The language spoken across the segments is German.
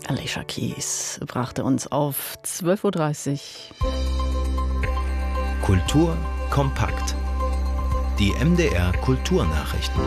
Alicia Keys brachte uns auf 12.30 Uhr. Kultur kompakt. Die MDR Kulturnachrichten.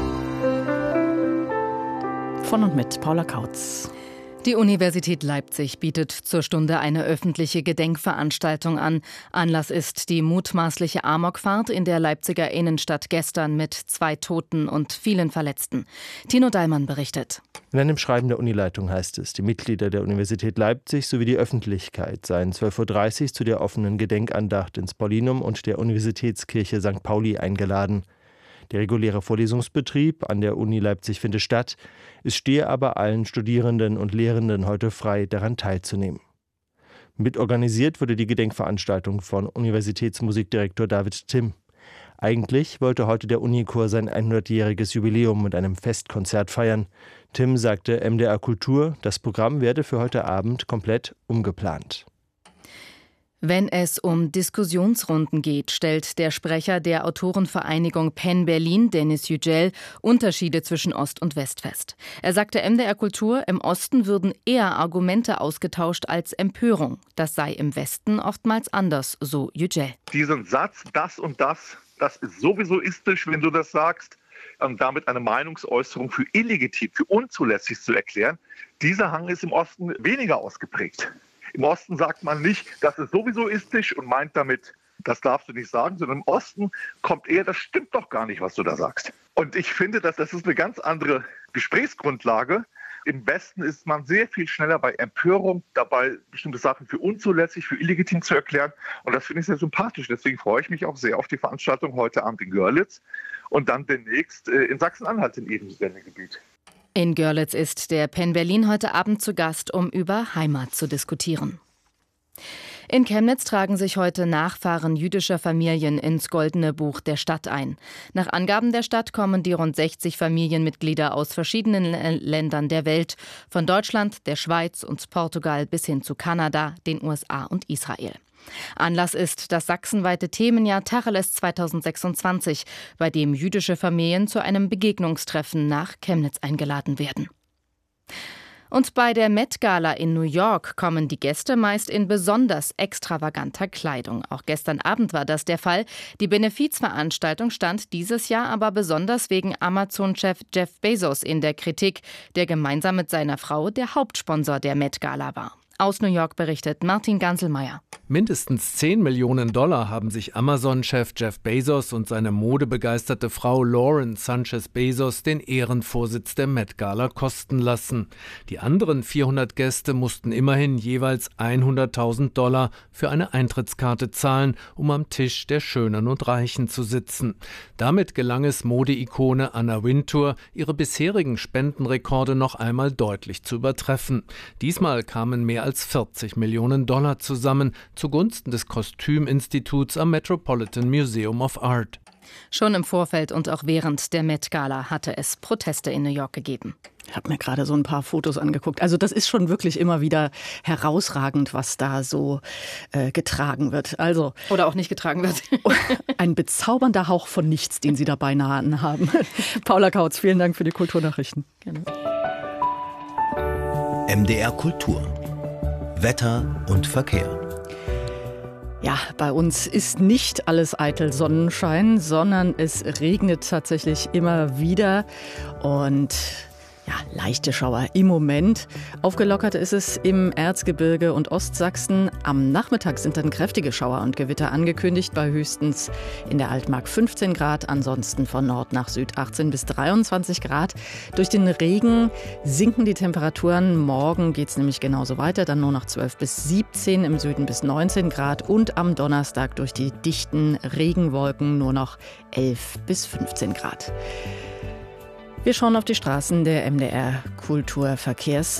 Von und mit Paula Kautz. Die Universität Leipzig bietet zur Stunde eine öffentliche Gedenkveranstaltung an. Anlass ist die mutmaßliche Amokfahrt in der Leipziger Innenstadt gestern mit 2 Toten und vielen Verletzten. Tino Dallmann berichtet. In einem Schreiben der Unileitung heißt es, die Mitglieder der Universität Leipzig sowie die Öffentlichkeit seien 12.30 Uhr zu der offenen Gedenkandacht ins Paulinum und der Universitätskirche St. Pauli eingeladen. Der reguläre Vorlesungsbetrieb an der Uni Leipzig finde statt. Es stehe aber allen Studierenden und Lehrenden heute frei, daran teilzunehmen. Mitorganisiert wurde die Gedenkveranstaltung von Universitätsmusikdirektor David Timm. Eigentlich wollte heute der Unichor sein 100-jähriges Jubiläum mit einem Festkonzert feiern. Timm sagte MDR Kultur, das Programm werde für heute Abend komplett umgeplant. Wenn es um Diskussionsrunden geht, stellt der Sprecher der Autorenvereinigung PEN Berlin, Dennis Yücel, Unterschiede zwischen Ost und West fest. Er sagte MDR Kultur, im Osten würden eher Argumente ausgetauscht als Empörung. Das sei im Westen oftmals anders, so Yücel. Diesen Satz, das und das ist sowieso istisch, wenn du das sagst, und damit eine Meinungsäußerung für illegitim, für unzulässig zu erklären, dieser Hang ist im Osten weniger ausgeprägt. Im Osten sagt man nicht, das ist sowieso istisch und meint damit, das darfst du nicht sagen, sondern im Osten kommt eher, das stimmt doch gar nicht, was du da sagst. Und ich finde, das ist eine ganz andere Gesprächsgrundlage. Im Westen ist man sehr viel schneller bei Empörung dabei, bestimmte Sachen für unzulässig, für illegitim zu erklären. Und das finde ich sehr sympathisch. Deswegen freue ich mich auch sehr auf die Veranstaltung heute Abend in Görlitz und dann demnächst in Sachsen-Anhalt in Ihrem Sendegebiet. In Görlitz ist der PEN Berlin heute Abend zu Gast, um über Heimat zu diskutieren. In Chemnitz tragen sich heute Nachfahren jüdischer Familien ins Goldene Buch der Stadt ein. Nach Angaben der Stadt kommen die rund 60 Familienmitglieder aus verschiedenen Ländern der Welt, von Deutschland, der Schweiz und Portugal bis hin zu Kanada, den USA und Israel. Anlass ist das sachsenweite Themenjahr Tacheles 2026, bei dem jüdische Familien zu einem Begegnungstreffen nach Chemnitz eingeladen werden. Und bei der Met-Gala in New York kommen die Gäste meist in besonders extravaganter Kleidung. Auch gestern Abend war das der Fall. Die Benefizveranstaltung stand dieses Jahr aber besonders wegen Amazon-Chef Jeff Bezos in der Kritik, der gemeinsam mit seiner Frau der Hauptsponsor der Met-Gala war. Aus New York berichtet Martin Ganselmeier. Mindestens $10 Millionen haben sich Amazon-Chef Jeff Bezos und seine modebegeisterte Frau Lauren Sanchez Bezos den Ehrenvorsitz der Met-Gala kosten lassen. Die anderen 400 Gäste mussten immerhin jeweils $100.000 für eine Eintrittskarte zahlen, um am Tisch der Schönen und Reichen zu sitzen. Damit gelang es Modeikone Anna Wintour, ihre bisherigen Spendenrekorde noch einmal deutlich zu übertreffen. Diesmal kamen mehr als $40 Millionen zusammen, zugunsten des Kostüminstituts am Metropolitan Museum of Art. Schon im Vorfeld und auch während der Met-Gala hatte es Proteste in New York gegeben. Ich habe mir gerade so ein paar Fotos angeguckt. Also das ist schon wirklich immer wieder herausragend, was da so getragen wird. Oder auch nicht getragen wird. Ein bezaubernder Hauch von nichts, den Sie da beinahe haben. Paula Kautz, vielen Dank für die Kulturnachrichten. Gerne. MDR Kultur. Wetter und Verkehr. Ja, bei uns ist nicht alles eitel Sonnenschein, sondern es regnet tatsächlich immer wieder und ja, leichte Schauer im Moment. Aufgelockert ist es im Erzgebirge und Ostsachsen. Am Nachmittag sind dann kräftige Schauer und Gewitter angekündigt, bei höchstens in der Altmark 15 Grad, ansonsten von Nord nach Süd 18 bis 23 Grad. Durch den Regen sinken die Temperaturen. Morgen geht es nämlich genauso weiter, dann nur noch 12 bis 17, im Süden bis 19 Grad und am Donnerstag durch die dichten Regenwolken nur noch 11 bis 15 Grad. Wir schauen auf die Straßen der MDR Kulturverkehrs